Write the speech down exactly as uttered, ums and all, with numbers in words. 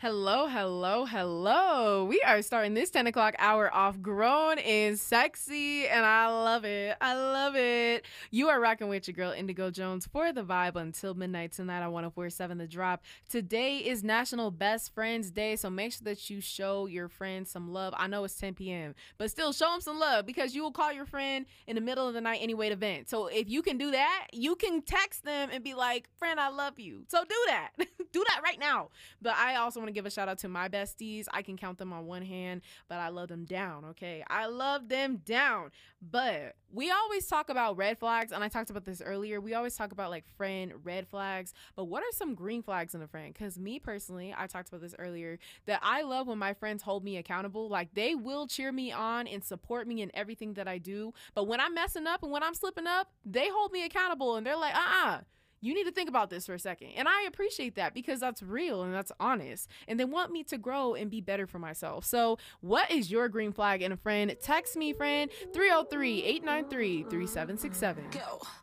Hello, hello, hello. We are starting this ten o'clock hour off grown and sexy, and I love it. I love it. You are rocking with your girl, Indigo Jones, for the vibe until midnight tonight on one oh four point seven The Drop. Today is National Best Friends Day, so make sure that you show your friends some love. I know it's ten p.m., but still show them some love because you will call your friend in the middle of the night anyway to vent. So if you can do that, you can text them and be like, friend, I love you. So do that. Do that right now. But I also want to give a shout out to my besties. I can count them on one hand, but I love them down, okay? I love them down. But we always talk about red flags, and I talked about this earlier. We always talk about, like, friend red flags, but what are some green flags in a friend? Because me personally, I talked about this earlier, that I love when my friends hold me accountable. Like, they will cheer me on and support me in everything that I do. But when I'm messing up and when I'm slipping up, they hold me accountable, and they're like, uh-uh. You need to think about this for a second. And I appreciate that because that's real and that's honest. And they want me to grow and be better for myself. So what is your green flag in a friend? Text me, friend, three oh three, eight nine three, three seven six seven. Go.